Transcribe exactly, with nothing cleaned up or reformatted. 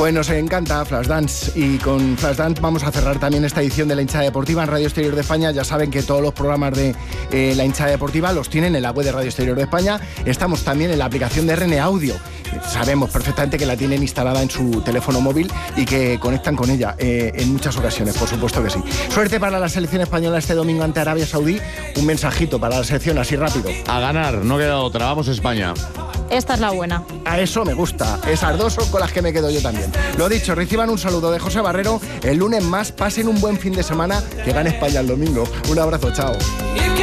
Pues nos encanta Flashdance y con Flashdance vamos a cerrar también esta edición de La Hinchada Deportiva en Radio Exterior de España. Ya saben que todos los programas de eh, La Hinchada Deportiva los tienen en la web de Radio Exterior de España. Estamos también en la aplicación de R N Audio. Sabemos perfectamente que la tienen instalada en su teléfono móvil y que conectan con ella eh, en muchas ocasiones, por supuesto que sí. Suerte para la selección española este domingo ante Arabia Saudí. Un mensajito para la selección así rápido. A ganar, no queda otra. Vamos España. Esta es la buena. A eso me gusta. Esas dos son con las que me quedo yo también. Lo dicho, reciban un saludo de José Barrero. El lunes más, pasen un buen fin de semana. Que gane España el domingo. Un abrazo, chao.